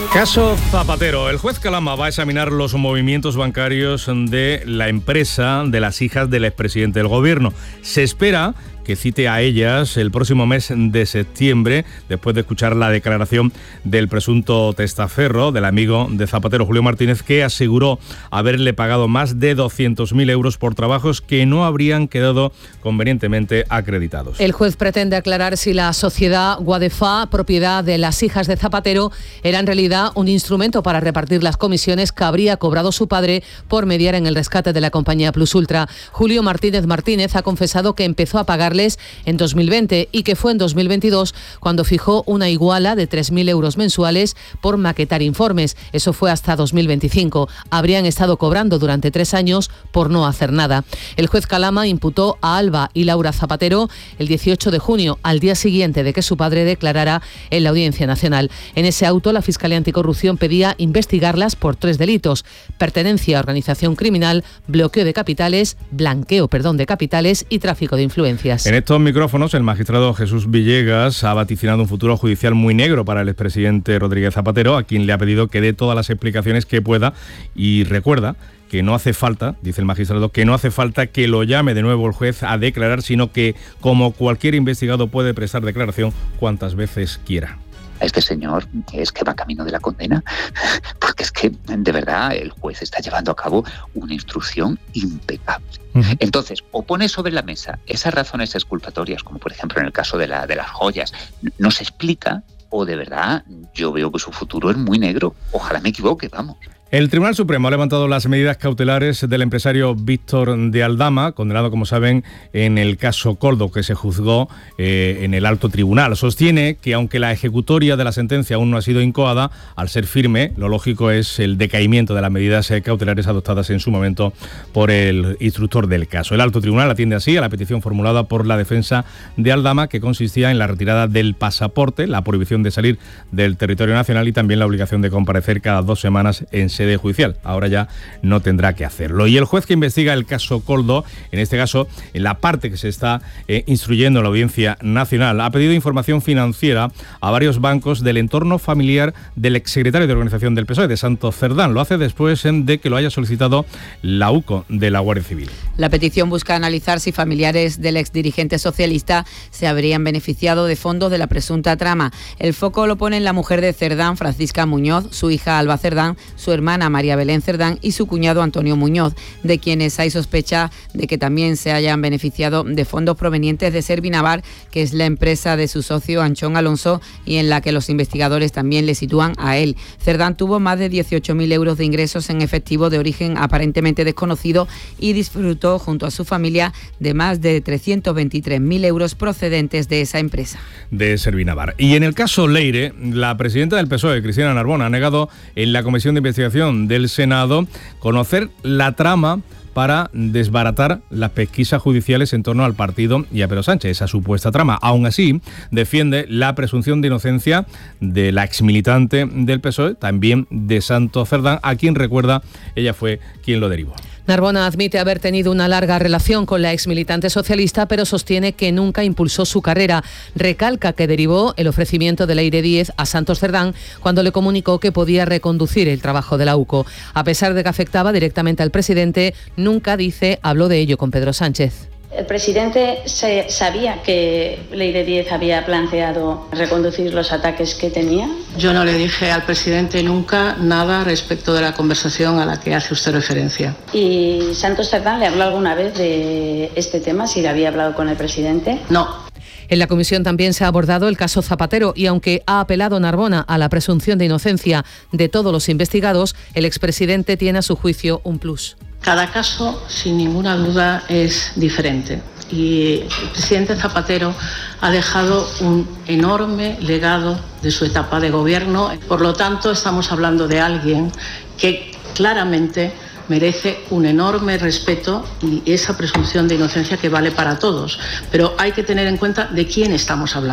Caso Zapatero. El juez Calama va a examinar los movimientos bancarios de la empresa de las hijas del expresidente del gobierno. Se espera que cite a ellas el próximo mes de septiembre, después de escuchar la declaración del presunto testaferro, del amigo de Zapatero, Julio Martínez, que aseguró haberle pagado más de 200.000 euros por trabajos que no habrían quedado convenientemente acreditados. El juez pretende aclarar si la sociedad Guadefa, propiedad de las hijas de Zapatero, era en realidad un instrumento para repartir las comisiones que habría cobrado su padre por mediar en el rescate de la compañía Plus Ultra. Julio Martínez ha confesado que empezó a pagarles en 2020 y que fue en 2022 cuando fijó una iguala de 3.000 euros mensuales por maquetar informes. Eso fue hasta 2025. Habrían estado cobrando durante 3 años por no hacer nada. El juez Calama imputó a Alba y Laura Zapatero el 18 de junio, al día siguiente de que su padre declarara en la Audiencia Nacional. En ese auto, la Fiscalía Anticorrupción pedía investigarlas por 3 delitos: pertenencia a organización criminal, blanqueo de capitales y tráfico de influencias. En estos micrófonos, el magistrado Jesús Villegas ha vaticinado un futuro judicial muy negro para el expresidente Rodríguez Zapatero, a quien le ha pedido que dé todas las explicaciones que pueda, y recuerda que no hace falta, dice el magistrado, que no hace falta que lo llame de nuevo el juez a declarar, sino que, como cualquier investigado, puede prestar declaración cuantas veces quiera. A este señor es que va camino de la condena, porque es que de verdad el juez está llevando a cabo una instrucción impecable. Entonces, o pone sobre la mesa esas razones exculpatorias, como por ejemplo en el caso de las joyas, no se explica, o de verdad yo veo que su futuro es muy negro. Ojalá me equivoque, vamos. El Tribunal Supremo ha levantado las medidas cautelares del empresario Víctor de Aldama, condenado, como saben, en el caso Koldo, que se juzgó en el alto tribunal. Sostiene que, aunque la ejecutoria de la sentencia aún no ha sido incoada, al ser firme, lo lógico es el decaimiento de las medidas cautelares adoptadas en su momento por el instructor del caso. El alto tribunal atiende así a la petición formulada por la defensa de Aldama, que consistía en la retirada del pasaporte, la prohibición de salir del territorio nacional y también la obligación de comparecer cada 2 semanas en sede judicial. Ahora ya no tendrá que hacerlo. Y el juez que investiga el caso Koldo, en este caso, en la parte que se está instruyendo en la Audiencia Nacional, ha pedido información financiera a varios bancos del entorno familiar del exsecretario de Organización del PSOE, de Santos Cerdán. Lo hace después de que lo haya solicitado la UCO de la Guardia Civil. La petición busca analizar si familiares del exdirigente socialista se habrían beneficiado de fondos de la presunta trama. El foco lo pone en la mujer de Cerdán, Francisca Muñoz, su hija Alba Cerdán, su hermana María Belén Cerdán y su cuñado Antonio Muñoz, de quienes hay sospecha de que también se hayan beneficiado de fondos provenientes de Servinavar, que es la empresa de su socio Anchón Alonso y en la que los investigadores también le sitúan a él. Cerdán tuvo más de 18.000 euros de ingresos en efectivo de origen aparentemente desconocido y disfrutó junto a su familia de más de 323.000 euros procedentes de esa empresa. De Servinavar. Y en el caso Leire, la presidenta del PSOE, Cristina Narbona, ha negado en la Comisión de Investigación del Senado conocer la trama para desbaratar las pesquisas judiciales en torno al partido y a Pedro Sánchez, esa supuesta trama. Aún así, defiende la presunción de inocencia de la exmilitante del PSOE, también de Santos Cerdán, a quien, recuerda, ella fue quien lo derivó. Narbona admite haber tenido una larga relación con la exmilitante socialista, pero sostiene que nunca impulsó su carrera. Recalca que derivó el ofrecimiento de Leire Díez a Santos Cerdán cuando le comunicó que podía reconducir el trabajo de la UCO. A pesar de que afectaba directamente al presidente, nunca, dice, habló de ello con Pedro Sánchez. El presidente sabía que Leire Díez había planteado reconducir los ataques que tenía. Yo no le dije al presidente nunca nada respecto de la conversación a la que hace usted referencia. ¿Y Santos Cerdán le habló alguna vez de este tema, si le había hablado con el presidente? No. En la comisión también se ha abordado el caso Zapatero y aunque ha apelado Narbona a la presunción de inocencia de todos los investigados, el expresidente tiene a su juicio un plus. Cada caso, sin ninguna duda, es diferente y el presidente Zapatero ha dejado un enorme legado de su etapa de gobierno. Por lo tanto, estamos hablando de alguien que claramente merece un enorme respeto y esa presunción de inocencia que vale para todos. Pero hay que tener en cuenta de quién estamos hablando.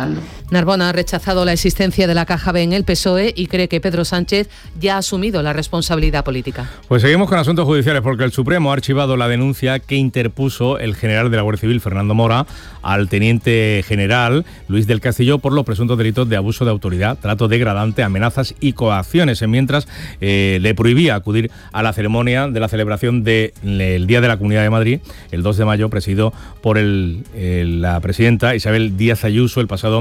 Narbona ha rechazado la existencia de la Caja B en el PSOE y cree que Pedro Sánchez ya ha asumido la responsabilidad política. Pues seguimos con asuntos judiciales porque el Supremo ha archivado la denuncia que interpuso el general de la Guardia Civil, Fernando Mora, al teniente general Luis del Castillo por los presuntos delitos de abuso de autoridad, trato degradante, amenazas y coacciones, mientras le prohibía acudir a la ceremonia de la celebración del Día de la Comunidad de Madrid, el 2 de mayo, presidido por la presidenta Isabel Díaz Ayuso el pasado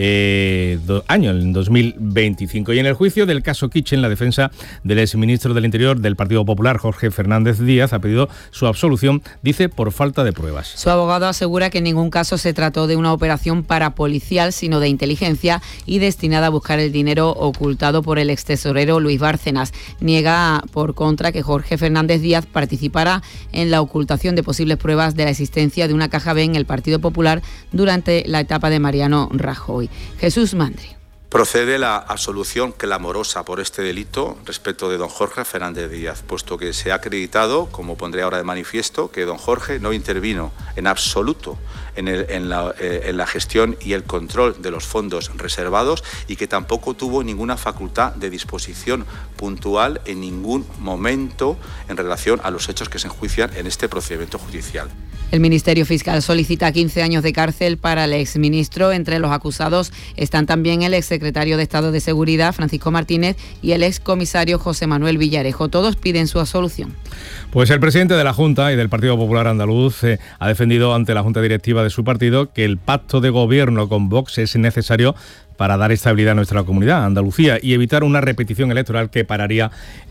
año, en 2025. Y en el juicio del caso Kitchen, la defensa del exministro del Interior del Partido Popular, Jorge Fernández Díaz, ha pedido su absolución, dice, por falta de pruebas. Su abogado asegura que en ningún caso se trató de una operación parapolicial, sino de inteligencia y destinada a buscar el dinero ocultado por el extesorero Luis Bárcenas. Niega, por contra, que Jorge Fernández Díaz participara en la ocultación de posibles pruebas de la existencia de una caja B en el Partido Popular durante la etapa de Mariano Rajoy. Jesús Mandri. Procede la absolución clamorosa por este delito respecto de don Jorge Fernández Díaz, puesto que se ha acreditado, como pondré ahora de manifiesto, que don Jorge no intervino en absoluto en la gestión y el control de los fondos reservados y que tampoco tuvo ninguna facultad de disposición puntual en ningún momento en relación a los hechos que se enjuician en este procedimiento judicial. El Ministerio Fiscal solicita 15 años de cárcel para el exministro. Entre los acusados están también el exsecretario de Estado de Seguridad, Francisco Martínez, y el excomisario José Manuel Villarejo. Todos piden su absolución. Pues el presidente de la Junta y del Partido Popular Andaluz ha defendido ante la Junta Directiva de su partido que el pacto de gobierno con Vox es necesario para dar estabilidad a nuestra comunidad, Andalucía, y evitar una repetición electoral que pararía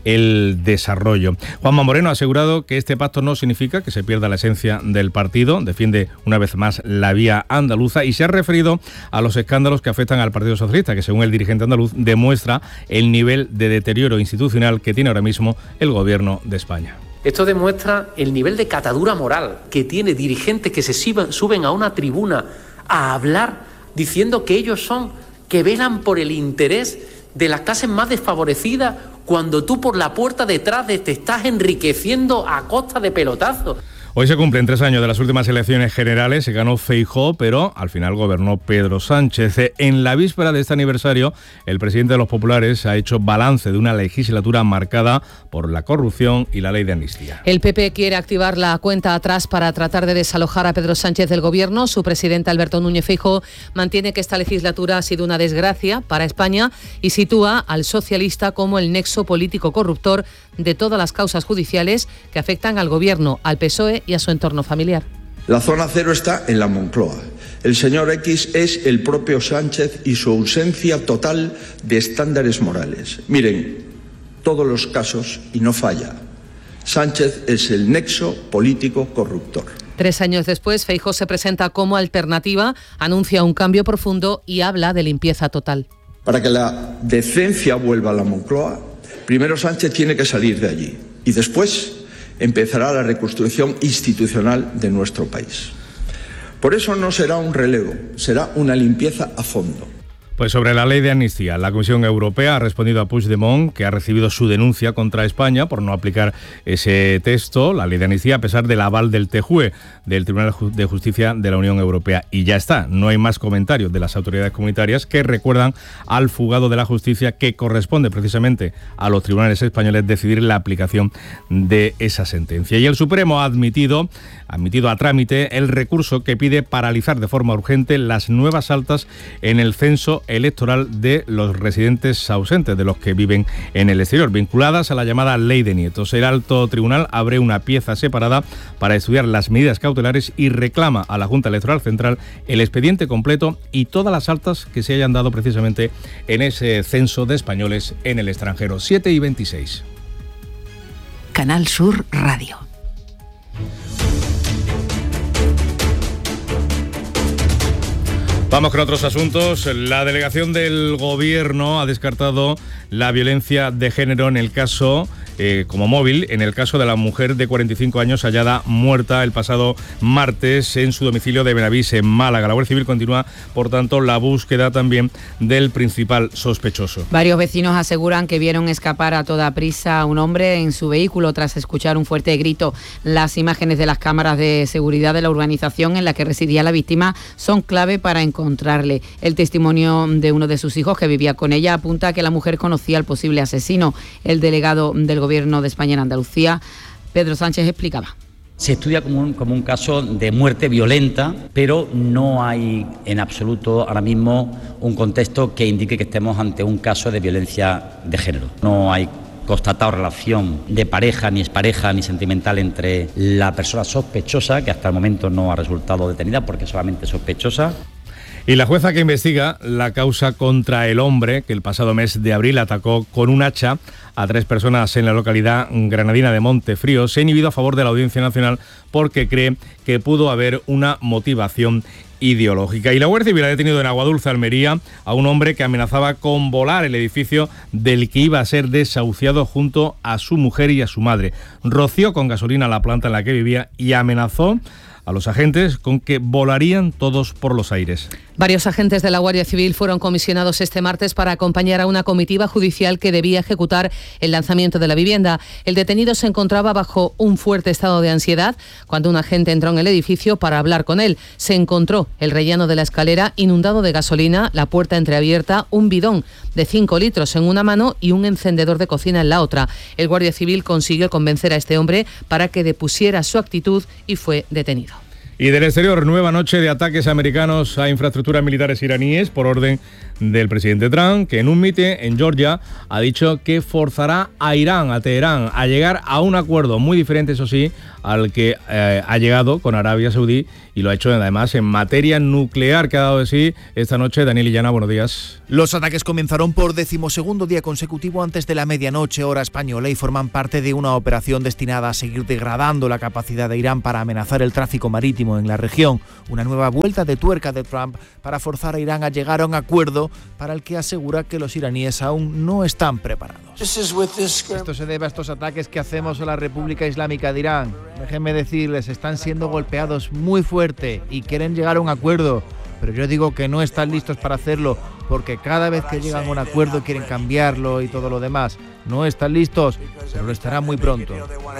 el desarrollo. Juanma Moreno ha asegurado que este pacto no significa que se pierda la esencia del partido, defiende una vez más la vía andaluza y se ha referido a los escándalos que afectan al Partido Socialista, que según el dirigente andaluz demuestra el nivel de deterioro institucional que tiene ahora mismo el gobierno de España. Esto demuestra el nivel de catadura moral que tiene dirigentes que se suben a una tribuna a hablar diciendo que ellos son que velan por el interés de las clases más desfavorecidas cuando tú por la puerta detrás te estás enriqueciendo a costa de pelotazos. Hoy se cumplen 3 años de las últimas elecciones generales, se ganó Feijóo, pero al final gobernó Pedro Sánchez. En la víspera de este aniversario, el presidente de los populares ha hecho balance de una legislatura marcada por la corrupción y la ley de amnistía. El PP quiere activar la cuenta atrás para tratar de desalojar a Pedro Sánchez del gobierno. Su presidente Alberto Núñez Feijóo mantiene que esta legislatura ha sido una desgracia para España y sitúa al socialista como el nexo político corruptor de todas las causas judiciales que afectan al gobierno, al PSOE y a su entorno familiar. La zona cero está en la Moncloa. El señor X es el propio Sánchez y su ausencia total de estándares morales. Miren, todos los casos y no falla. Sánchez es el nexo político corruptor. 3 años después, Feijóo se presenta como alternativa, anuncia un cambio profundo y habla de limpieza total. Para que la decencia vuelva a la Moncloa, primero Sánchez tiene que salir de allí y después empezará la reconstrucción institucional de nuestro país. Por eso no será un relevo, será una limpieza a fondo. Pues sobre la ley de amnistía, la Comisión Europea ha respondido a Puigdemont, que ha recibido su denuncia contra España por no aplicar ese texto, la ley de amnistía, a pesar del aval del TJUE, del Tribunal de Justicia de la Unión Europea. Y ya está, no hay más comentarios de las autoridades comunitarias que recuerdan al fugado de la justicia que corresponde precisamente a los tribunales españoles decidir la aplicación de esa sentencia. Y el Supremo ha admitido a trámite el recurso que pide paralizar de forma urgente las nuevas altas en el censo electoral de los residentes ausentes, de los que viven en el exterior, vinculadas a la llamada Ley de Nietos. El alto tribunal abre una pieza separada para estudiar las medidas cautelares y reclama a la Junta Electoral Central el expediente completo y todas las altas que se hayan dado precisamente en ese censo de españoles en el extranjero. 7:26. Canal Sur Radio. Vamos con otros asuntos. La delegación del Gobierno ha descartado la violencia de género en el caso, como móvil, en el caso de la mujer de 45 años hallada muerta el pasado martes en su domicilio de Benavís, en Málaga. La Guardia Civil continúa, por tanto, la búsqueda también del principal sospechoso. Varios vecinos aseguran que vieron escapar a toda prisa a un hombre en su vehículo tras escuchar un fuerte grito. Las imágenes de las cámaras de seguridad de la urbanización en la que residía la víctima son clave para encontrar encontrarle. El testimonio de uno de sus hijos que vivía con ella apunta que la mujer conocía al posible asesino. El delegado del Gobierno de España en Andalucía, Pedro Sánchez, explicaba. Se estudia como un caso de muerte violenta, pero no hay en absoluto ahora mismo un contexto que indique que estemos ante un caso de violencia de género. No hay constatado relación de pareja, ni expareja, ni sentimental entre la persona sospechosa, que hasta el momento no ha resultado detenida porque es solamente sospechosa. Y la jueza que investiga la causa contra el hombre que el pasado mes de abril atacó con un hacha a 3 personas en la localidad granadina de Montefrío se ha inhibido a favor de la Audiencia Nacional porque cree que pudo haber una motivación ideológica. Y la Guardia Civil ha detenido en Aguadulce, Almería, a un hombre que amenazaba con volar el edificio del que iba a ser desahuciado junto a su mujer y a su madre. Roció con gasolina la planta en la que vivía y amenazó a los agentes con que volarían todos por los aires. Varios agentes de la Guardia Civil fueron comisionados este martes para acompañar a una comitiva judicial que debía ejecutar el lanzamiento de la vivienda. El detenido se encontraba bajo un fuerte estado de ansiedad cuando un agente entró en el edificio para hablar con él. Se encontró el rellano de la escalera inundado de gasolina, la puerta entreabierta, un bidón de 5 litros en una mano y un encendedor de cocina en la otra. El Guardia Civil consiguió convencer a este hombre para que depusiera su actitud y fue detenido. Y del exterior, nueva noche de ataques americanos a infraestructuras militares iraníes por orden del presidente Trump, que en un mitin en Georgia ha dicho que forzará a Irán, a Teherán, a llegar a un acuerdo muy diferente, eso sí, al que ha llegado con Arabia Saudí, y lo ha hecho además en materia nuclear, que ha dado de sí esta noche. Daniel Illana, buenos días. Los ataques comenzaron por 12º día consecutivo antes de la medianoche hora española y forman parte de una operación destinada a seguir degradando la capacidad de Irán para amenazar el tráfico marítimo en la región. Una nueva vuelta de tuerca de Trump para forzar a Irán a llegar a un acuerdo para el que asegura que los iraníes aún no están preparados. Esto se debe a estos ataques que hacemos a la República Islámica de Irán. Déjenme decirles, están siendo golpeados muy fuerte y quieren llegar a un acuerdo, pero yo digo que no están listos para hacerlo porque cada vez que llegan a un acuerdo quieren cambiarlo y todo lo demás. No están listos, pero lo estarán muy pronto.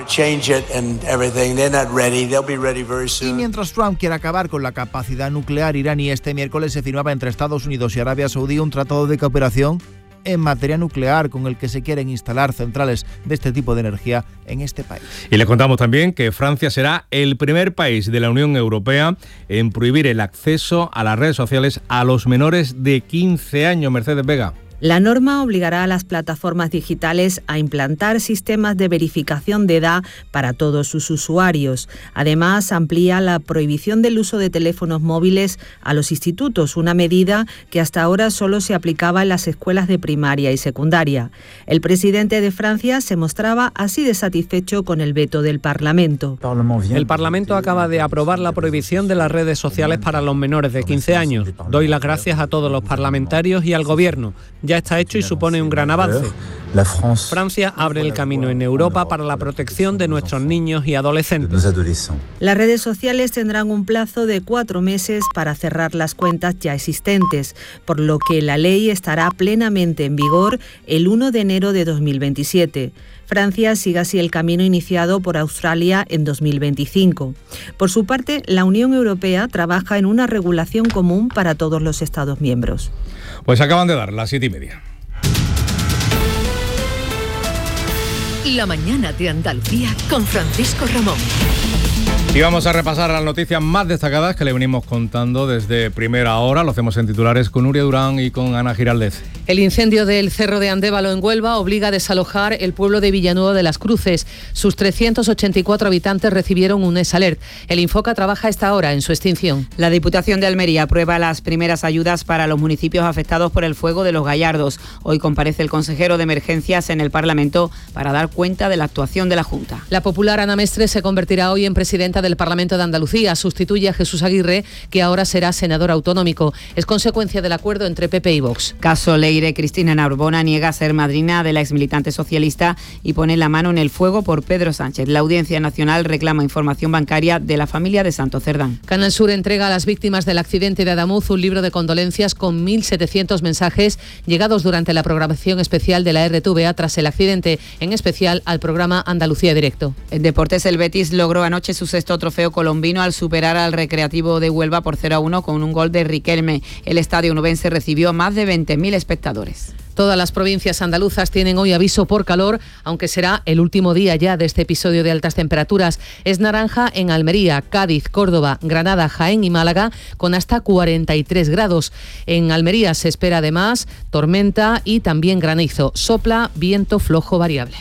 Y mientras Trump quiere acabar con la capacidad nuclear iraní, este miércoles se firmaba entre Estados Unidos y Arabia Saudí un tratado de cooperación en materia nuclear con el que se quieren instalar centrales de este tipo de energía en este país. Y les contamos también que Francia será el primer país de la Unión Europea en prohibir el acceso a las redes sociales a los menores de 15 años. Mercedes Vega. La norma obligará a las plataformas digitales a implantar sistemas de verificación de edad para todos sus usuarios. Además, amplía la prohibición del uso de teléfonos móviles a los institutos, una medida que hasta ahora solo se aplicaba en las escuelas de primaria y secundaria. El presidente de Francia se mostraba así de satisfecho con el veto del Parlamento. El Parlamento acaba de aprobar la prohibición de las redes sociales para los menores de 15 años. Doy las gracias a todos los parlamentarios y al Gobierno. Ya está hecho y supone un gran avance. Francia abre el camino en Europa para la protección de nuestros niños y adolescentes. Las redes sociales tendrán un plazo de 4 meses para cerrar las cuentas ya existentes, por lo que la ley estará plenamente en vigor el 1 de enero de 2027. Francia sigue así el camino iniciado por Australia en 2025. Por su parte, la Unión Europea trabaja en una regulación común para todos los Estados miembros. Pues acaban de dar las 7:30. La mañana de Andalucía con Francisco Ramón. Y vamos a repasar las noticias más destacadas que le venimos contando desde primera hora. Lo hacemos en titulares con Nuria Durán y con Ana Giraldez. El incendio del Cerro de Andévalo en Huelva obliga a desalojar el pueblo de Villanueva de las Cruces. Sus 384 habitantes recibieron un SALERT. El Infoca trabaja a esta hora en su extinción. La Diputación de Almería aprueba las primeras ayudas para los municipios afectados por el fuego de Los Gallardos. Hoy comparece el consejero de Emergencias en el Parlamento para dar cuenta de la actuación de la Junta. La popular Ana Mestre se convertirá hoy en presidenta del Parlamento de Andalucía. Sustituye a Jesús Aguirre, que ahora será senador autonómico. Es consecuencia del acuerdo entre PP y Vox. Caso Leire, Cristina Narbona niega ser madrina de la exmilitante socialista y pone la mano en el fuego por Pedro Sánchez. La Audiencia Nacional reclama información bancaria de la familia de Santo Cerdán. Canal Sur entrega a las víctimas del accidente de Adamuz un libro de condolencias con 1.700 mensajes llegados durante la programación especial de la RTVA tras el accidente, en especial al programa Andalucía Directo. En deportes, el Betis logró anoche su sexto trofeo colombino al superar al Recreativo de Huelva por 0-1 con un gol de Riquelme. El estadio onubense recibió a más de 20.000 espectadores. Todas las provincias andaluzas tienen hoy aviso por calor, aunque será el último día ya de este episodio de altas temperaturas. Es naranja en Almería, Cádiz, Córdoba, Granada, Jaén y Málaga, con hasta 43 grados. En Almería se espera además tormenta y también granizo. Sopla viento flojo variable.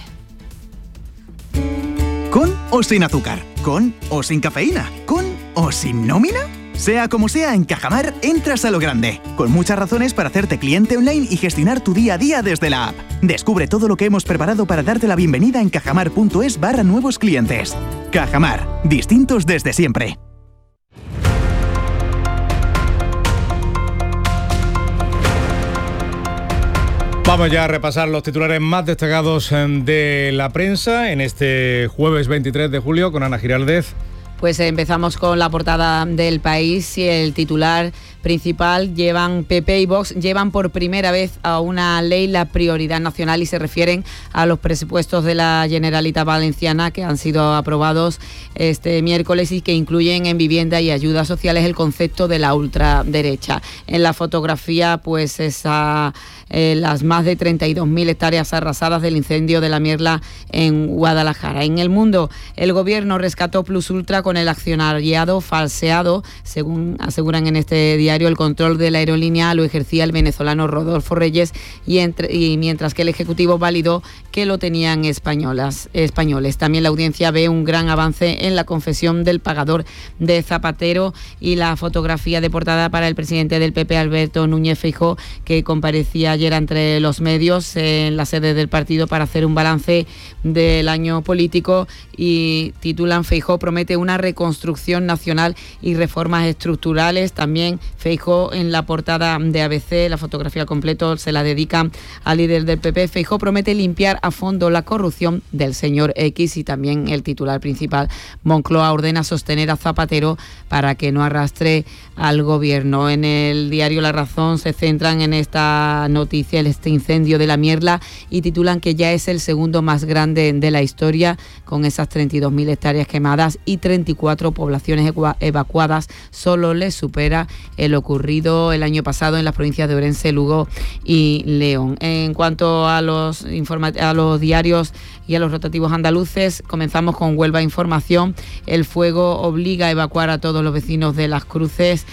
¿Con o sin azúcar? ¿Con o sin cafeína? ¿Con o sin nómina? Sea como sea, en Cajamar entras a lo grande, con muchas razones para hacerte cliente online y gestionar tu día a día desde la app. Descubre todo lo que hemos preparado para darte la bienvenida en cajamar.es/nuevos clientes. Cajamar, distintos desde siempre. Vamos ya a repasar los titulares más destacados de la prensa en este jueves 23 de julio con Ana Giraldez. Pues empezamos con la portada del País y el titular principal. PP y Vox llevan por primera vez a una ley la prioridad nacional y se refieren a los presupuestos de la Generalitat Valenciana que han sido aprobados este miércoles y que incluyen en vivienda y ayudas sociales el concepto de la ultraderecha. En la fotografía pues las más de 32.000 hectáreas arrasadas del incendio de la Mierla en Guadalajara. En El Mundo, el gobierno rescató Plus Ultra con el accionariado falseado. Según aseguran en este diario, el control de la aerolínea lo ejercía el venezolano Rodolfo Reyes y mientras que el Ejecutivo validó que lo tenían españoles. También la audiencia ve un gran avance en la confesión del pagador de Zapatero y la fotografía de portada para el presidente del PP, Alberto Núñez Feijóo, que comparecía ayer entre los medios en la sede del partido para hacer un balance del año político y titulan: Feijóo promete una reconstrucción nacional y reformas estructurales. También Feijóo en la portada de ABC, la fotografía completa se la dedica al líder del PP. Feijóo promete limpiar a fondo la corrupción del señor X y también el titular principal: Moncloa ordena sostener a Zapatero para que no arrastre al gobierno. En el diario La Razón se centran en esta noticia, este incendio de la Mierla, y titulan que ya es el segundo más grande de la historia, con esas 32.000 hectáreas quemadas y 34 poblaciones evacuadas. Solo le supera el ocurrido el año pasado en las provincias de Orense, Lugo y León. En cuanto a los diarios y a los rotativos andaluces, comenzamos con Huelva Información. El fuego obliga a evacuar a todos los vecinos de Las Cruces.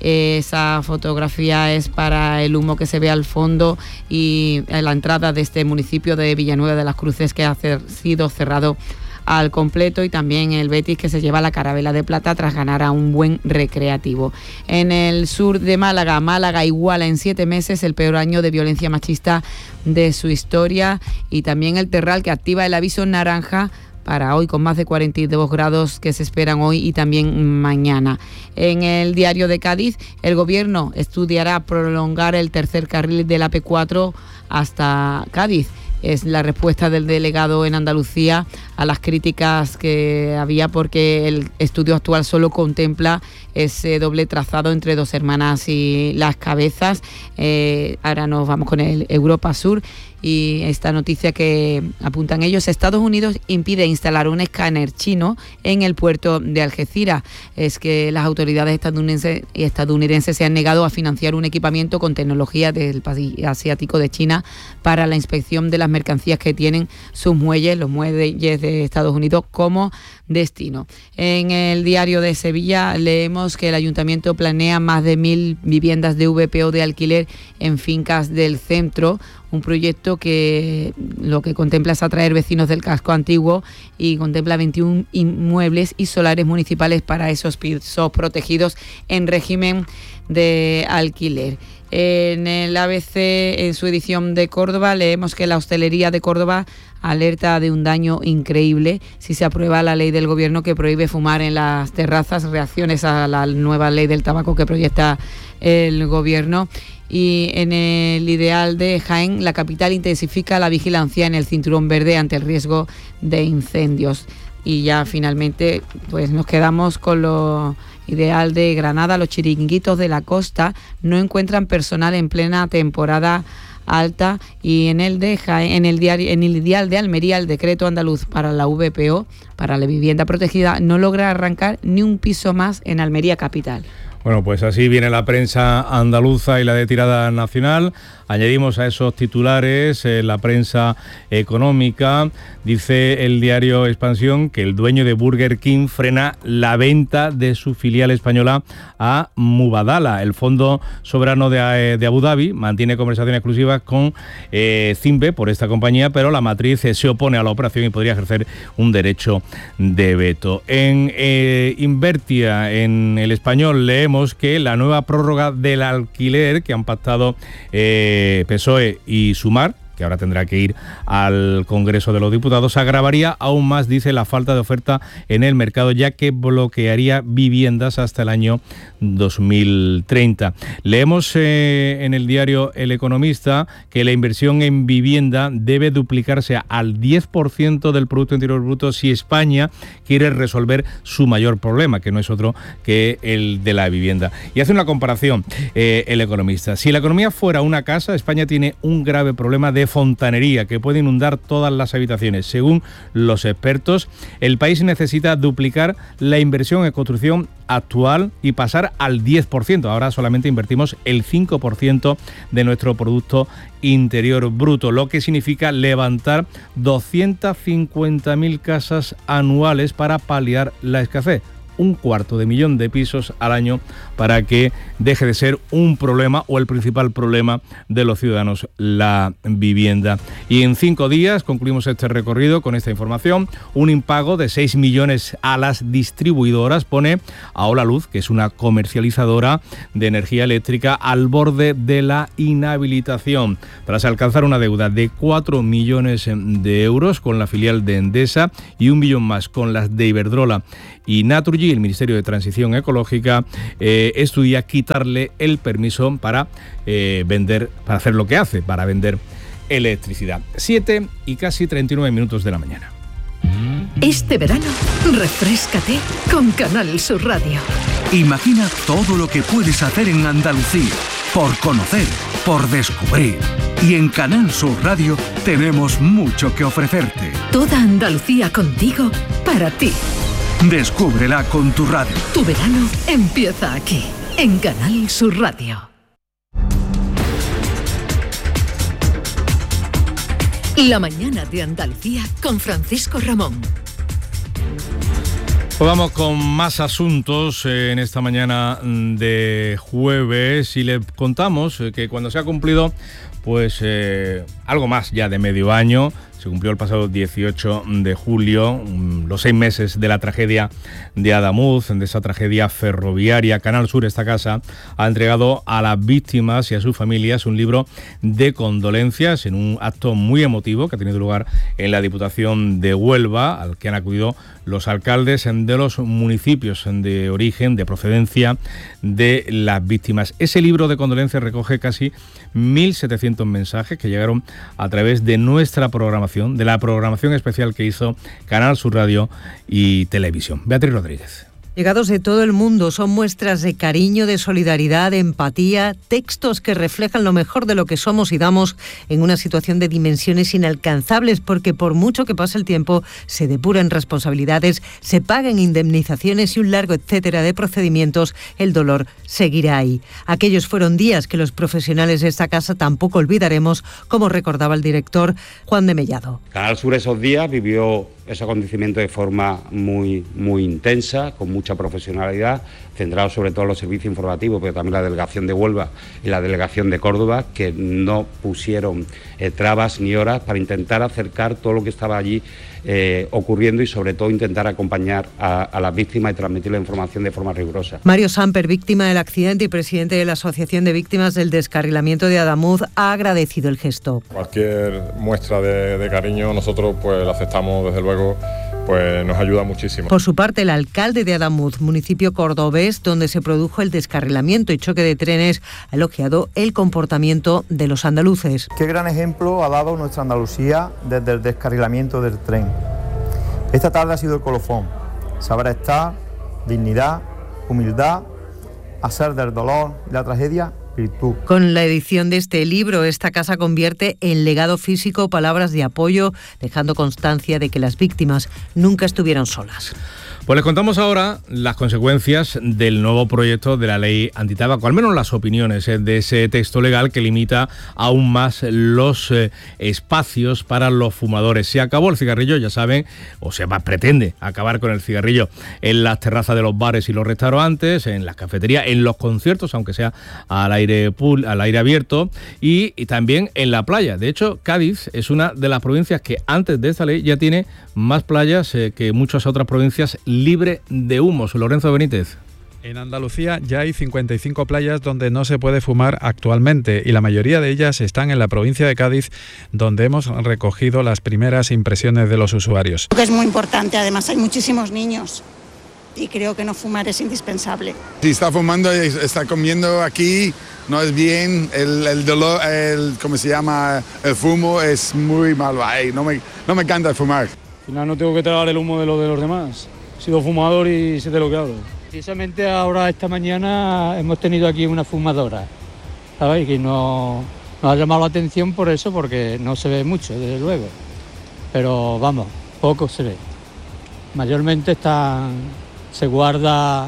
Esa fotografía es para el humo que se ve al fondo y a la entrada de este municipio de Villanueva de las Cruces, que ha sido cerrado al completo, y también el Betis, que se lleva la Carabela de Plata tras ganar a un buen Recreativo. En el sur de Málaga iguala en 7 meses el peor año de violencia machista de su historia, y también el Terral, que activa el aviso naranja para hoy, con más de 42 grados que se esperan hoy y también mañana. En el diario de Cádiz, el gobierno estudiará prolongar el tercer carril de la AP4 hasta Cádiz. Es la respuesta del delegado en Andalucía a las críticas que había, porque el estudio actual solo contempla ese doble trazado entre Dos Hermanas y Las Cabezas. Ahora nos vamos con el Europa Sur y esta noticia que apuntan ellos: Estados Unidos impide instalar un escáner chino en el puerto de Algeciras. Es que las autoridades estadounidenses se han negado a financiar un equipamiento con tecnología del país asiático de China para la inspección de las mercancías que tienen sus muelles, los muelles de Estados Unidos, como destino. En el diario de Sevilla leemos que el ayuntamiento planea más de 1.000 viviendas de VPO de alquiler en fincas del centro, un proyecto que lo que contempla es atraer vecinos del casco antiguo y contempla 21 inmuebles y solares municipales para esos pisos protegidos en régimen de alquiler. En el ABC, en su edición de Córdoba, leemos que la hostelería de Córdoba alerta de un daño increíble si se aprueba la ley del gobierno que prohíbe fumar en las terrazas, reacciones a la nueva ley del tabaco que proyecta el gobierno. Y en el Ideal de Jaén, la capital intensifica la vigilancia en el cinturón verde ante el riesgo de incendios. Y ya finalmente pues nos quedamos con lo Ideal de Granada. Los chiringuitos de la costa no encuentran personal en plena temporada alta. Y en el Dial de Almería, el decreto andaluz para la VPO, para la vivienda protegida, no logra arrancar ni un piso más en Almería capital. Bueno, pues así viene la prensa andaluza y la de tirada nacional. Añadimos a esos titulares la prensa económica. Dice el diario Expansión que el dueño de Burger King frena la venta de su filial española a Mubadala. El Fondo Soberano de Abu Dhabi mantiene conversaciones exclusivas con Zimbe por esta compañía, pero la matriz se opone a la operación y podría ejercer un derecho de veto. En Invertia, en El Español, leemos que la nueva prórroga del alquiler que han pactado PSOE y Sumar, que ahora tendrá que ir al Congreso de los Diputados, agravaría aún más, dice, la falta de oferta en el mercado, ya que bloquearía viviendas hasta el año 2030. Leemos en el diario El Economista que la inversión en vivienda debe duplicarse al 10% del Producto Interior Bruto si España quiere resolver su mayor problema, que no es otro que el de la vivienda. Y hace una comparación El Economista. Si la economía fuera una casa, España tiene un grave problema de fontanería que puede inundar todas las habitaciones. Según los expertos, el país necesita duplicar la inversión en construcción actual y pasar al 10%. Ahora solamente invertimos el 5% de nuestro Producto Interior Bruto, lo que significa levantar 250.000 casas anuales para paliar la escasez. 250.000 de pisos al año para que deje de ser un problema o el principal problema de los ciudadanos, la vivienda. Y en 5 días concluimos este recorrido con esta información. Un impago de 6 millones a las distribuidoras pone a Holaluz, que es una comercializadora de energía eléctrica, al borde de la inhabilitación, tras alcanzar una deuda de 4 millones de euros con la filial de Endesa y 1 millón más con las de Iberdrola y Naturgy. El Ministerio de Transición Ecológica estudia quitarle el permiso para vender, para hacer lo que hace, para vender electricidad. 7 y casi 39 minutos de la mañana. Este verano, refréscate con Canal Sur Radio. Imagina todo lo que puedes hacer en Andalucía, por conocer, por descubrir. Y en Canal Sur Radio tenemos mucho que ofrecerte. Toda Andalucía contigo, para ti. Descúbrela con tu radio. Tu verano empieza aquí, en Canal Sur Radio. La mañana de Andalucía con Francisco Ramón. Pues vamos con más asuntos en esta mañana de jueves y le contamos que cuando se ha cumplido pues algo más ya de medio año, se cumplió el pasado 18 de julio, los 6 meses de la tragedia de Adamuz, de esa tragedia ferroviaria. Canal Sur, esta casa, ha entregado a las víctimas y a sus familias un libro de condolencias en un acto muy emotivo que ha tenido lugar en la Diputación de Huelva, al que han acudido los alcaldes de los municipios de origen, de procedencia de las víctimas. Ese libro de condolencias recoge casi 1.700 mensajes que llegaron a través de nuestra programación, de la programación especial que hizo Canal Sur Radio y Televisión. Beatriz Rodríguez. Llegados de todo el mundo, son muestras de cariño, de solidaridad, de empatía, textos que reflejan lo mejor de lo que somos y damos en una situación de dimensiones inalcanzables, porque por mucho que pase el tiempo, se depuran responsabilidades, se paguen indemnizaciones y un largo etcétera de procedimientos, el dolor seguirá ahí. Aquellos fueron días que los profesionales de esta casa tampoco olvidaremos, como recordaba el director Juan de Mellado. Canal Sur esos días vivió ese acontecimiento de forma muy intensa, con mucha profesionalidad, centrado sobre todo en los servicios informativos, pero también la delegación de Huelva y la delegación de Córdoba, que no pusieron trabas ni horas para intentar acercar todo lo que estaba allí ocurriendo y sobre todo intentar acompañar a las víctimas y transmitir la información de forma rigurosa. Mario Samper, víctima del accidente y presidente de la Asociación de Víctimas del Descarrilamiento de Adamuz, ha agradecido el gesto. Cualquier muestra de cariño nosotros pues la aceptamos, desde luego, pues nos ayuda muchísimo. Por su parte, el alcalde de Adamuz, municipio cordobés donde se produjo el descarrilamiento y choque de trenes, ha elogiado el comportamiento de los andaluces. Qué gran ejemplo ha dado nuestra Andalucía desde el descarrilamiento del tren. Esta tarde ha sido el colofón. Saber estar, dignidad, humildad, hacer del dolor y la tragedia virtud. Con la edición de este libro, esta casa convierte en legado físico palabras de apoyo, dejando constancia de que las víctimas nunca estuvieron solas. Pues les contamos ahora las consecuencias del nuevo proyecto de la ley antitabaco, al menos las opiniones de ese texto legal que limita aún más los espacios para los fumadores. Se acabó el cigarrillo, ya saben, o se pretende acabar con el cigarrillo en las terrazas de los bares y los restaurantes, en las cafeterías, en los conciertos, aunque sea al aire abierto, y también en la playa. De hecho, Cádiz es una de las provincias que antes de esta ley ya tiene más playas que muchas otras provincias libre de humos. Lorenzo Benítez. En Andalucía ya hay 55 playas donde no se puede fumar actualmente y la mayoría de ellas están en la provincia de Cádiz, donde hemos recogido las primeras impresiones de los usuarios. Creo que es muy importante, además hay muchísimos niños y creo que no fumar es indispensable. Si está fumando y está comiendo aquí, no es bien, el dolor, ¿cómo se llama? El fumo es muy malo. Ay, no me encanta fumar. Al final no tengo que tragar el humo de los demás. He sido fumador y sé de lo que hablo. Precisamente ahora, esta mañana, hemos tenido aquí una fumadora, ¿sabes? Que nos ha llamado la atención por eso, porque no se ve mucho, desde luego. Pero vamos, poco se ve. Mayormente se guarda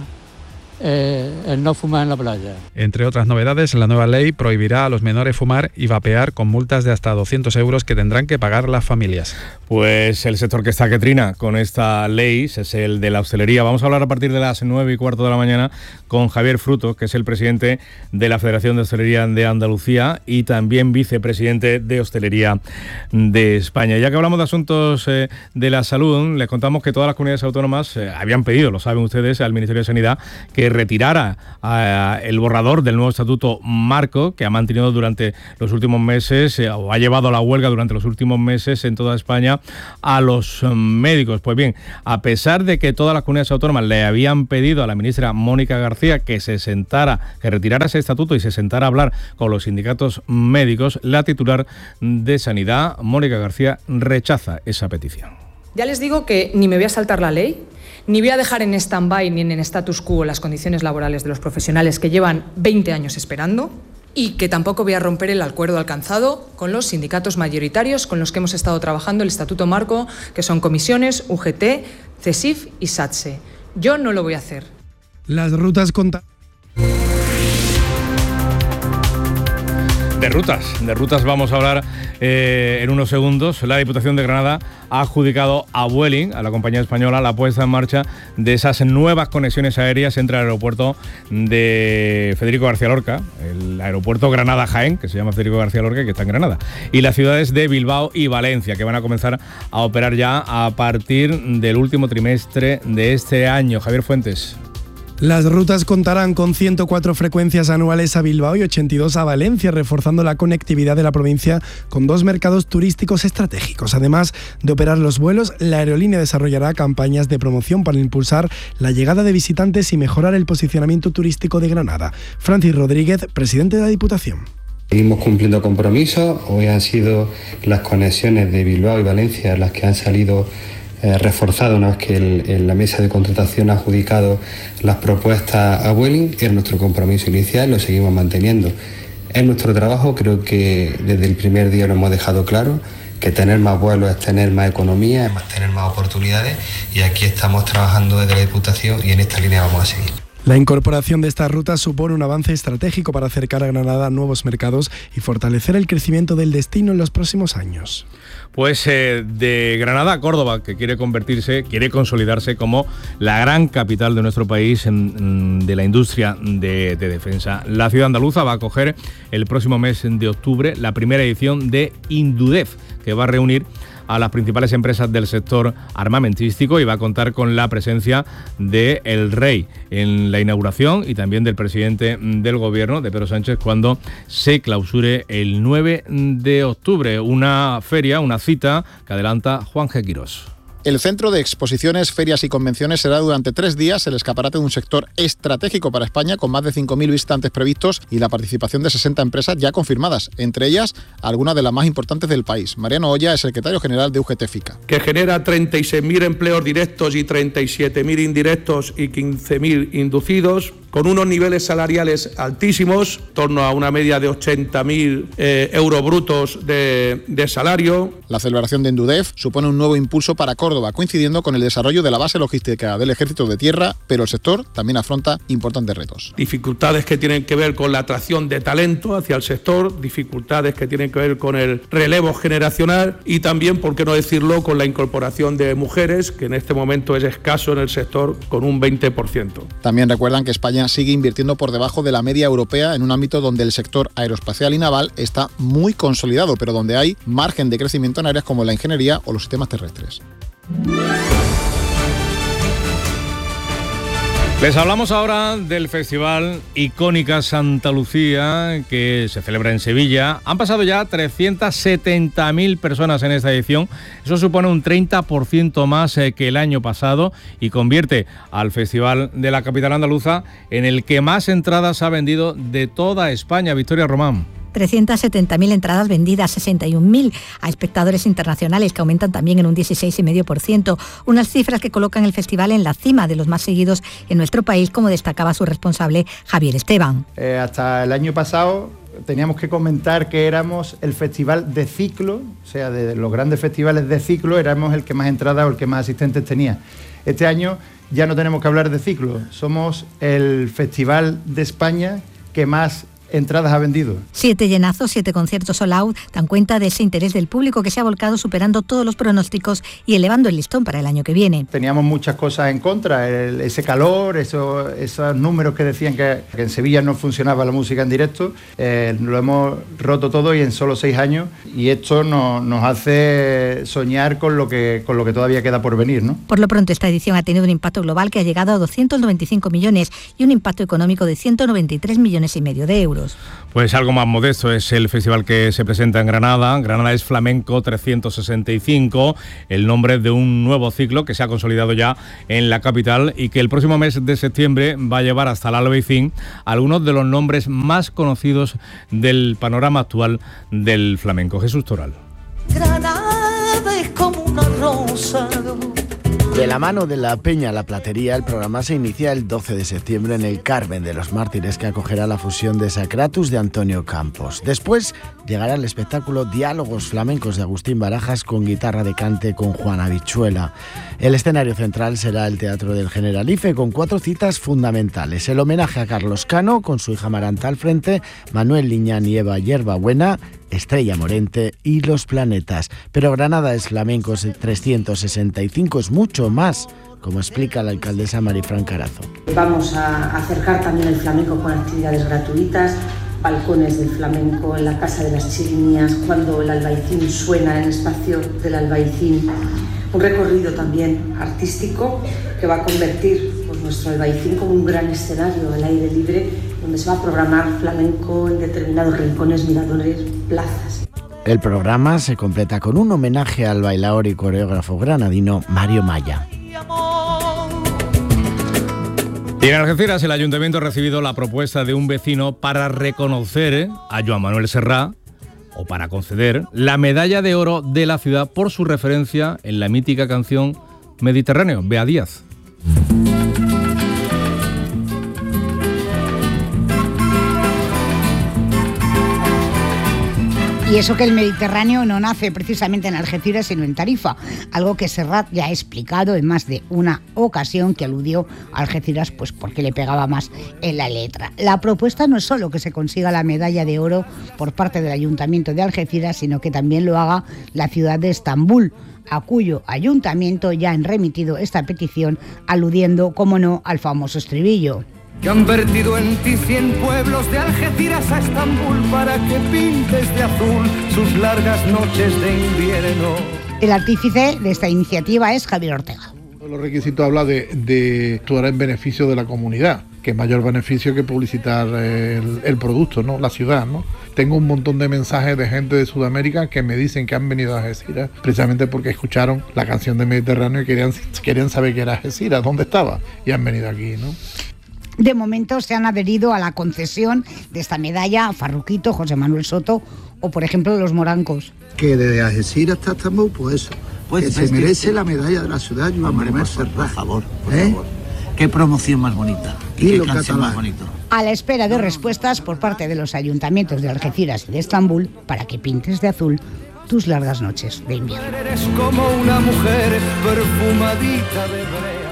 el no fumar en la playa. Entre otras novedades, la nueva ley prohibirá a los menores fumar y vapear con multas de hasta 200 euros que tendrán que pagar las familias. Pues el sector que está que trina con esta ley es el de la hostelería. Vamos a hablar a partir de las 9:15 de la mañana con Javier Frutos, que es el presidente de la Federación de Hostelería de Andalucía y también vicepresidente de Hostelería de España. Ya que hablamos de asuntos de la salud, les contamos que todas las comunidades autónomas habían pedido, lo saben ustedes, al Ministerio de Sanidad que retirara el borrador del nuevo estatuto marco que ha mantenido durante los últimos meses o ha llevado a la huelga durante los últimos meses en toda España a los médicos. Pues bien, a pesar de que todas las comunidades autónomas le habían pedido a la ministra Mónica García que retirara ese estatuto y se sentara a hablar con los sindicatos médicos, la titular de Sanidad, Mónica García, rechaza esa petición. Ya les digo que ni me voy a saltar la ley, ni voy a dejar en stand-by ni en status quo las condiciones laborales de los profesionales que llevan 20 años esperando y que tampoco voy a romper el acuerdo alcanzado con los sindicatos mayoritarios con los que hemos estado trabajando el Estatuto Marco, que son comisiones, UGT, CESIF y SATSE. Yo no lo voy a hacer. Las rutas De rutas vamos a hablar en unos segundos. La Diputación de Granada ha adjudicado a Vueling, a la compañía española, la puesta en marcha de esas nuevas conexiones aéreas entre el aeropuerto de Federico García Lorca, el aeropuerto Granada-Jaén, que se llama Federico García Lorca, que está en Granada, y las ciudades de Bilbao y Valencia, que van a comenzar a operar ya a partir del último trimestre de este año. Javier Fuentes. Las rutas contarán con 104 frecuencias anuales a Bilbao y 82 a Valencia, reforzando la conectividad de la provincia con 2 mercados turísticos estratégicos. Además de operar los vuelos, la aerolínea desarrollará campañas de promoción para impulsar la llegada de visitantes y mejorar el posicionamiento turístico de Granada. Francis Rodríguez, presidente de la Diputación. Seguimos cumpliendo compromisos. Hoy han sido las conexiones de Bilbao y Valencia las que han salido reforzado una vez que la mesa de contratación ha adjudicado las propuestas a Vueling. Era nuestro compromiso inicial, lo seguimos manteniendo. Es nuestro trabajo, creo que desde el primer día lo hemos dejado claro, que tener más vuelos es tener más economía, es tener más oportunidades, y aquí estamos trabajando desde la Diputación y en esta línea vamos a seguir. La incorporación de estas rutas supone un avance estratégico para acercar a Granada a nuevos mercados y fortalecer el crecimiento del destino en los próximos años. Pues de Granada a Córdoba, que quiere consolidarse como la gran capital de nuestro país de la industria de defensa. La ciudad andaluza va a acoger el próximo mes de octubre la primera edición de Indudef, que va a reunir a las principales empresas del sector armamentístico y va a contar con la presencia de El Rey en la inauguración y también del presidente del gobierno, de Pedro Sánchez, cuando se clausure el 9 de octubre. Una feria, una cita que adelanta Juan G. Quirós. El Centro de Exposiciones, Ferias y Convenciones será durante 3 días el escaparate de un sector estratégico para España, con más de 5.000 visitantes previstos y la participación de 60 empresas ya confirmadas, entre ellas algunas de las más importantes del país. Mariano Olla es secretario general de UGT FICA. Que genera 36.000 empleos directos y 37.000 indirectos y 15.000 inducidos. con unos niveles salariales altísimos, en torno a una media de 80.000 euros brutos de salario. La celebración de Endudef supone un nuevo impulso para Córdoba, coincidiendo con el desarrollo de la base logística del Ejército de Tierra, pero el sector también afronta importantes retos. Dificultades que tienen que ver con la atracción de talento hacia el sector, dificultades que tienen que ver con el relevo generacional y también, por qué no decirlo, con la incorporación de mujeres, que en este momento es escaso en el sector, con un 20%. También recuerdan que España sigue invirtiendo por debajo de la media europea en un ámbito donde el sector aeroespacial y naval está muy consolidado, pero donde hay margen de crecimiento en áreas como la ingeniería o los sistemas terrestres. Les hablamos ahora del Festival Icónica Santa Lucía, que se celebra en Sevilla. Han pasado ya 370.000 personas en esta edición. Eso supone un 30% más que el año pasado y convierte al Festival de la capital andaluza en el que más entradas ha vendido de toda España. Victoria Román. 370.000 entradas vendidas, 61.000 a espectadores internacionales, que aumentan también en un 16,5%. Unas cifras que colocan el festival en la cima de los más seguidos en nuestro país, como destacaba su responsable Javier Esteban. Hasta el año pasado teníamos que comentar que éramos el festival de ciclo, o sea, de los grandes festivales de ciclo, éramos el que más entradas o el que más asistentes tenía. Este año ya no tenemos que hablar de ciclo, somos el festival de España que más entradas ha vendido. 7 llenazos, 7 conciertos sold out dan cuenta de ese interés del público que se ha volcado superando todos los pronósticos y elevando el listón para el año que viene. Teníamos muchas cosas en contra, ese calor, esos números que decían que en Sevilla no funcionaba la música en directo, lo hemos roto todo y en solo 6 años, y esto nos hace soñar con lo que todavía queda por venir, ¿no? Por lo pronto, esta edición ha tenido un impacto global que ha llegado a 295 millones y un impacto económico de 193,5 millones de euros. Pues algo más modesto es el festival que se presenta en Granada. Granada es Flamenco 365, el nombre de un nuevo ciclo que se ha consolidado ya en la capital y que el próximo mes de septiembre va a llevar hasta el Albaicín algunos de los nombres más conocidos del panorama actual del flamenco. Jesús Toral. Granada es como una rosa. De la mano de la Peña La Platería, el programa se inicia el 12 de septiembre en el Carmen de los Mártires, que acogerá la fusión de Sacratus de Antonio Campos. Después llegará el espectáculo Diálogos Flamencos de Agustín Barajas con guitarra de cante con Juan Habichuela. El escenario central será el Teatro del Generalife, con 4 citas fundamentales: el homenaje a Carlos Cano con su hija Maranta al frente, Manuel Liñán y Eva Hierbabuena, Estrella Morente y Los Planetas. Pero Granada es Flamenco 365, es mucho más, como explica la alcaldesa Marifran Carazo. Vamos a acercar también el flamenco con actividades gratuitas, balcones del flamenco en la Casa de las Chirimías, cuando el Albaicín suena en el espacio del Albaicín. Un recorrido también artístico que va a convertir nuestro Albaicín como un gran escenario al aire libre, donde se va a programar flamenco en determinados rincones, miradores, plazas. El programa se completa con un homenaje al bailaor y coreógrafo granadino Mario Maya. Y en Algeciras el Ayuntamiento ha recibido la propuesta de un vecino para reconocer a Joan Manuel Serrat, o para conceder la medalla de oro de la ciudad por su referencia en la mítica canción Mediterráneo. Bea Díaz. Y eso que el Mediterráneo no nace precisamente en Algeciras, sino en Tarifa, algo que Serrat ya ha explicado en más de una ocasión, que aludió a Algeciras pues porque le pegaba más en la letra. La propuesta no es solo que se consiga la medalla de oro por parte del Ayuntamiento de Algeciras, sino que también lo haga la ciudad de Estambul, a cuyo ayuntamiento ya han remitido esta petición, aludiendo, como no, al famoso estribillo. Que han vertido en ti 100 pueblos de Algeciras a Estambul para que pintes de azul sus largas noches de invierno. El artífice de esta iniciativa es Javier Ortega. Los requisitos habla de actuar en beneficio de la comunidad, que mayor beneficio que publicitar el producto, ¿no? La ciudad, ¿no? Tengo un montón de mensajes de gente de Sudamérica que me dicen que han venido a Algeciras precisamente porque escucharon la canción de Mediterráneo y querían saber qué era Algeciras, dónde estaba, y han venido aquí, ¿no? De momento se han adherido a la concesión de esta medalla Farruquito, José Manuel Soto o, por ejemplo, los morancos. Que desde Algeciras hasta Estambul, pues eso, pues que se merece la medalla de la ciudad Joan Manuel Serrat. Por favor. Qué promoción más bonita. y lo catalán. A la espera de respuestas por parte de los ayuntamientos de Algeciras y de Estambul para que pintes de azul tus largas noches de invierno. Eres como una mujer perfumadita de brea.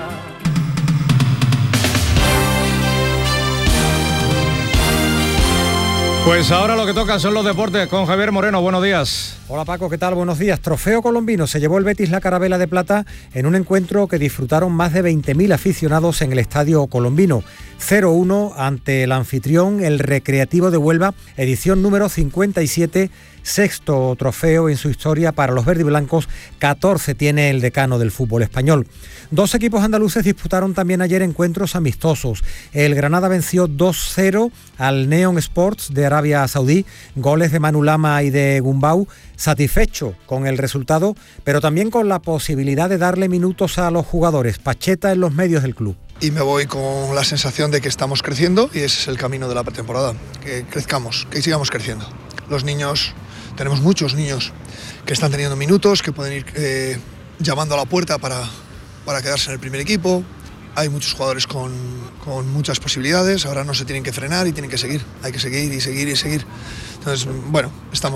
Pues ahora lo que toca son los deportes con Javier Moreno. Buenos días. Hola Paco, ¿qué tal? Buenos días. Trofeo colombino. Se llevó el Betis la Carabela de Plata en un encuentro que disfrutaron más de 20.000 aficionados en el estadio colombino. 0-1 ante el anfitrión, el Recreativo de Huelva, edición número 57, sexto trofeo en su historia para los verdiblancos, 14 tiene el decano del fútbol español. Dos equipos andaluces disputaron también ayer encuentros amistosos. El Granada venció 2-0 al Neon Sports de Arabia Saudí, goles de Manu Lama y de Gumbau, satisfecho con el resultado, pero también con la posibilidad de darle minutos a los jugadores. Pacheta en los medios del club. Y me voy con la sensación de que estamos creciendo y ese es el camino de la pretemporada, que crezcamos, que sigamos creciendo. Los niños, tenemos muchos niños que están teniendo minutos, que pueden ir llamando a la puerta para quedarse en el primer equipo. Hay muchos jugadores con muchas posibilidades, ahora no se tienen que frenar y tienen que seguir, hay que seguir y seguir y seguir. Entonces, bueno,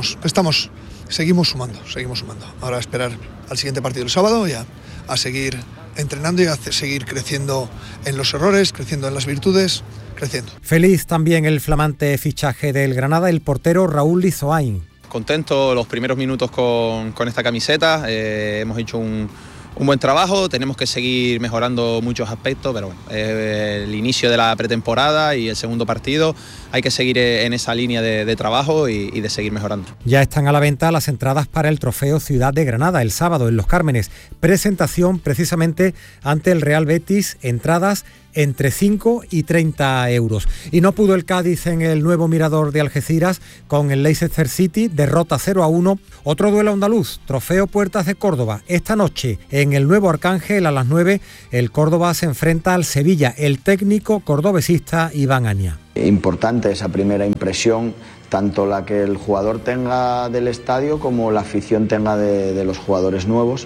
seguimos sumando. Ahora a esperar al siguiente partido el sábado y a seguir entrenando y a seguir creciendo en los errores, creciendo en las virtudes, creciendo. Feliz también el flamante fichaje del Granada, el portero Raúl Lizoain. Contento los primeros minutos con esta camiseta, hemos hecho un buen trabajo, tenemos que seguir mejorando muchos aspectos, pero bueno, el inicio de la pretemporada y el segundo partido, hay que seguir en esa línea de trabajo y de seguir mejorando. Ya están a la venta las entradas para el Trofeo Ciudad de Granada, el sábado en Los Cármenes. Presentación precisamente ante el Real Betis, entradas entre 5 y 30 euros. Y no pudo el Cádiz en el nuevo Mirador de Algeciras con el Leicester City, derrota 0-1. Otro duelo andaluz, Trofeo Puertas de Córdoba. Esta noche en el nuevo Arcángel a las 9, el Córdoba se enfrenta al Sevilla, el técnico cordobesista Iván Aña. Importante esa primera impresión, tanto la que el jugador tenga del estadio como la afición tenga de los jugadores nuevos,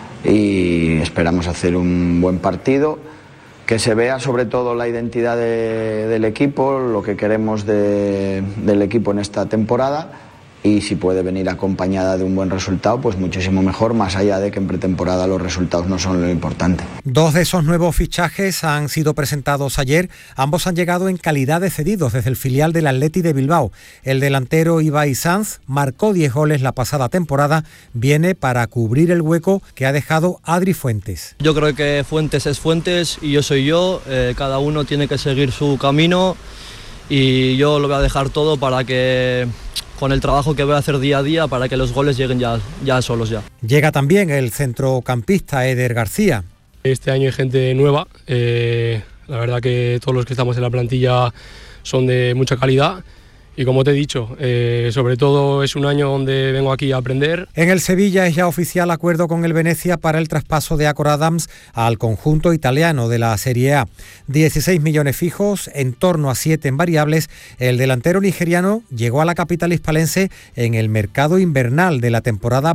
y esperamos hacer un buen partido, que se vea sobre todo la identidad del equipo, lo que queremos del equipo en esta temporada, y si puede venir acompañada de un buen resultado, pues muchísimo mejor, más allá de que en pretemporada los resultados no son lo importante. Dos de esos nuevos fichajes han sido presentados ayer, ambos han llegado en calidad de cedidos desde el filial del Athletic de Bilbao. El delantero Ibai Sanz marcó 10 goles la pasada temporada, viene para cubrir el hueco que ha dejado Adri Fuentes. Yo creo que Fuentes es Fuentes y yo soy yo, cada uno tiene que seguir su camino y yo lo voy a dejar todo para que, con el trabajo que voy a hacer día a día, para que los goles lleguen ya solos ya. Llega también el centrocampista Eder García. Este año hay gente nueva, la verdad que todos los que estamos en la plantilla son de mucha calidad. Y como te he dicho, sobre todo es un año donde vengo aquí a aprender. En el Sevilla es ya oficial acuerdo con el Venecia para el traspaso de Acor Adams al conjunto italiano de la Serie A. 16 millones fijos, en torno a 7 en variables. El delantero nigeriano llegó a la capital hispalense en el mercado invernal de la temporada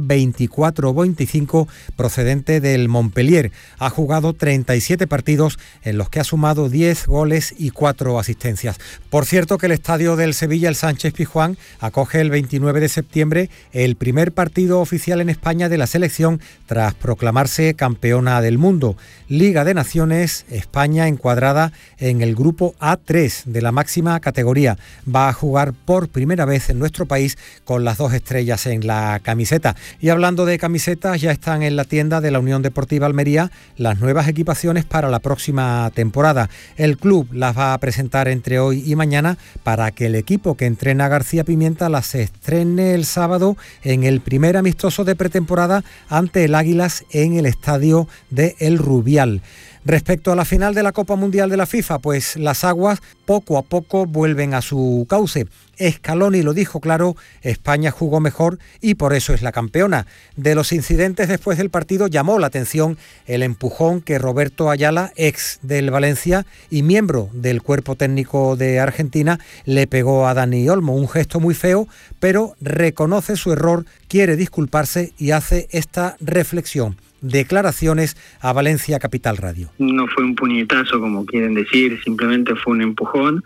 24-25 procedente del Montpellier. Ha jugado 37 partidos en los que ha sumado 10 goles y 4 asistencias. Por cierto que el estadio del Sevilla, el Sánchez Pizjuán, acoge el 29 de septiembre el primer partido oficial en España de la selección tras proclamarse campeona del mundo. Liga de Naciones, España encuadrada en el grupo A3 de la máxima categoría. Va a jugar por primera vez en nuestro país con las 2 estrellas en la camiseta. Y hablando de camisetas, ya están en la tienda de la Unión Deportiva Almería las nuevas equipaciones para la próxima temporada. El club las va a presentar entre hoy y mañana para que el equipo que entrena García Pimienta las estrene el sábado en el primer amistoso de pretemporada ante el Águilas en el estadio de El Rubial. Respecto a la final de la Copa Mundial de la FIFA, pues las aguas poco a poco vuelven a su cauce. Scaloni lo dijo claro, España jugó mejor y por eso es la campeona. De los incidentes después del partido llamó la atención el empujón que Roberto Ayala, ex del Valencia y miembro del cuerpo técnico de Argentina, le pegó a Dani Olmo. Un gesto muy feo, pero reconoce su error quiere disculparse y hace esta reflexión. Declaraciones a Valencia Capital Radio. No fue un puñetazo como quieren decir, simplemente fue un empujón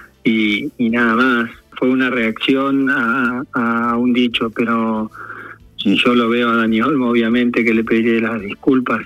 y nada más. Fue una reacción a un dicho, pero yo lo veo a Dani Olmo, obviamente que le pediré las disculpas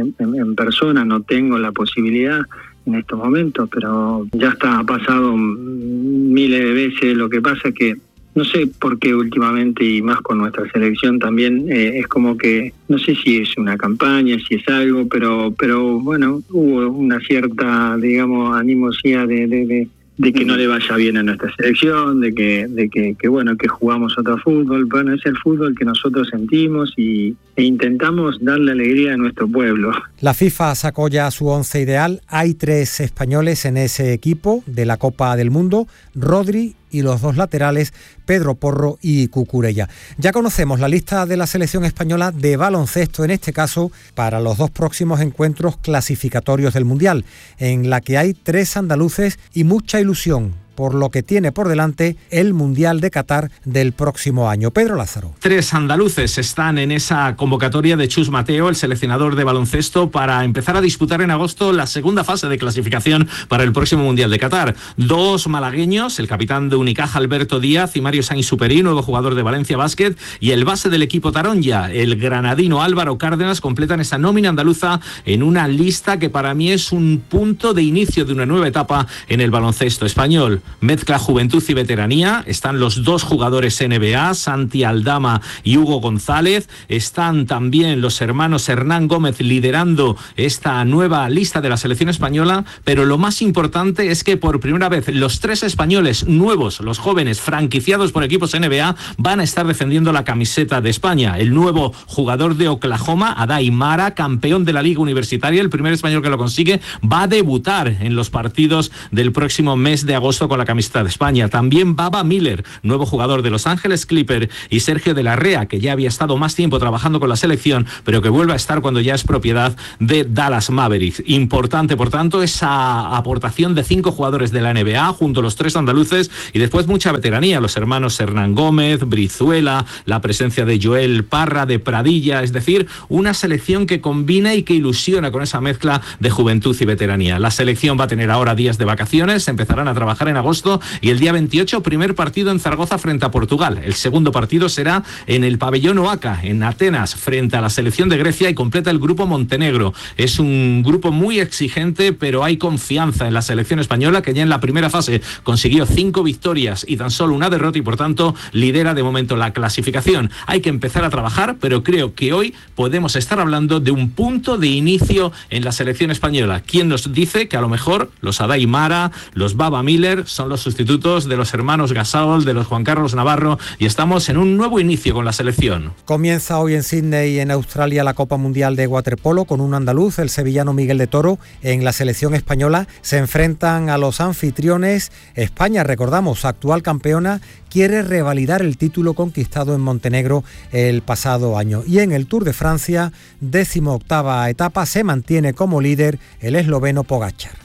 en persona, no tengo la posibilidad en estos momentos, pero ya está, ha pasado miles de veces. Lo que pasa es que no sé por qué últimamente, y más con nuestra selección también, es como que, no sé si es una campaña, si es algo, pero bueno, hubo una cierta, digamos, animosidad de que no le vaya bien a nuestra selección, de que bueno, que jugamos otro fútbol. Bueno, es el fútbol que nosotros sentimos e intentamos darle alegría a nuestro pueblo. La FIFA sacó ya su 11 ideal. Hay 3 españoles en ese equipo de la Copa del Mundo: Rodri y los 2 laterales, Pedro Porro y Cucurella. Ya conocemos la lista de la selección española de baloncesto, en este caso para los 2 próximos encuentros clasificatorios del Mundial, en la que hay 3 andaluces y mucha ilusión por lo que tiene por delante el Mundial de Qatar del próximo año. Pedro Lázaro. 3 andaluces están en esa convocatoria de Chus Mateo, el seleccionador de baloncesto, para empezar a disputar en agosto la segunda fase de clasificación para el próximo Mundial de Qatar. 2 malagueños, el capitán de Unicaja Alberto Díaz y Mario Sainz-Superi, nuevo jugador de Valencia Basket, y el base del equipo Taronja, el granadino Álvaro Cárdenas, completan esa nómina andaluza en una lista que para mí es un punto de inicio de una nueva etapa en el baloncesto español. Mezcla juventud y veteranía. Están los 2 jugadores NBA, Santi Aldama y Hugo González. Están también los hermanos Hernán Gómez liderando esta nueva lista de la selección española, pero lo más importante es que por primera vez los 3 españoles nuevos, los jóvenes franquiciados por equipos NBA, van a estar defendiendo la camiseta de España. El nuevo jugador de Oklahoma, Adai Mara, campeón de la Liga Universitaria, el primer español que lo consigue, va a debutar en los partidos del próximo mes de agosto con la camiseta de España. También Baba Miller, nuevo jugador de Los Ángeles Clippers, y Sergio de la Rea, que ya había estado más tiempo trabajando con la selección, pero que vuelve a estar cuando ya es propiedad de Dallas Mavericks. Importante, por tanto, esa aportación de 5 jugadores de la NBA junto a los 3 andaluces, y después mucha veteranía, los hermanos Hernán Gómez, Brizuela, la presencia de Joel Parra, de Pradilla, es decir, una selección que combina y que ilusiona con esa mezcla de juventud y veteranía. La selección va a tener ahora días de vacaciones, empezarán a trabajar en agosto, y el día 28, primer partido en Zaragoza frente a Portugal. El segundo partido será en el pabellón Oaca, en Atenas, frente a la selección de Grecia, y completa el grupo Montenegro. Es un grupo muy exigente, pero hay confianza en la selección española, que ya en la primera fase consiguió 5 victorias y tan solo una derrota, y por tanto lidera de momento la clasificación. Hay que empezar a trabajar, pero creo que hoy podemos estar hablando de un punto de inicio en la selección española. ¿Quién nos dice que a lo mejor los Adai Mara, los Baba Miller son los sustitutos de los hermanos Gasol, de los Juan Carlos Navarro, y estamos en un nuevo inicio con la selección? Comienza hoy en Sídney, en Australia, la Copa Mundial de Waterpolo con un andaluz, el sevillano Miguel de Toro. En la selección española se enfrentan a los anfitriones. España, recordamos, actual campeona, quiere revalidar el título conquistado en Montenegro el pasado año. Y en el Tour de Francia, 18ª etapa, se mantiene como líder el esloveno Pogačar.